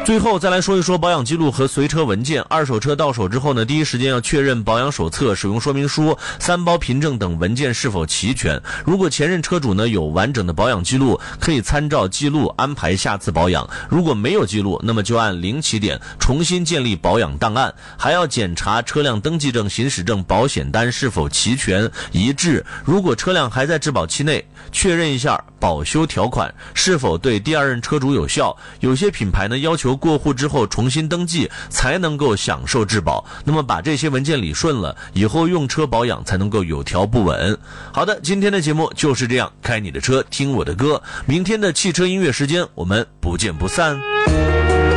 最后再来说一说保养记录和随车文件。二手车到手之后呢，第一时间要确认保养手册、使用说明书、3包凭证等文件是否齐全。如果前任车主呢有完整的保养记录，可以参照记录安排下次保养；如果没有记录，那么就按零起点重新建立保养档案。还要检查车辆登记证、行驶证、保险单是否齐全一致。如果车辆还在质保期内，确认一下保修条款是否对第二任车主有效。有些品牌呢要求过户之后重新登记才能够享受质保，那么把这些文件理顺了，以后用车保养才能够有条不紊。好的，今天的节目就是这样，开你的车听我的歌，明天的汽车音乐时间我们不见不散。